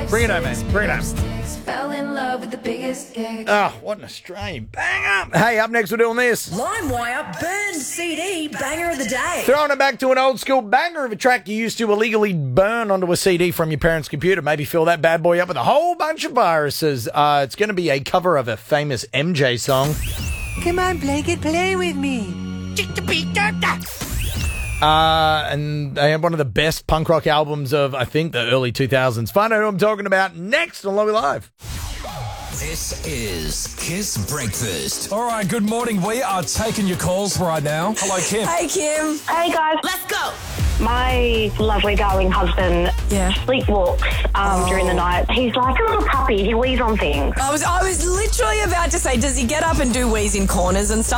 Bring it home, man. Bring it home. Fell in love with the biggest dick. Oh, what an Australian banger. Hey, up next we're doing this. LimeWire burned CD banger of the day. Throwing it back to an old school banger of a track you used to illegally burn onto a CD from your parents' computer. Maybe fill that bad boy up with a whole bunch of viruses. It's going to be a cover of a famous MJ song. Come on, Blanket, play with me. And they have one of the best punk rock albums of, I think, the early 2000s. Find out who I'm talking about next on Lowy Live. This is Kiss Breakfast. All right, good morning. We are taking your calls right now. Hello, Kim. Hey, Kim. Hey guys, Let's go. my lovely darling husband sleepwalks during the night. He's like a little puppy. He wheezes on things. I was literally about to say, does he get up and do wheeze in corners and stuff?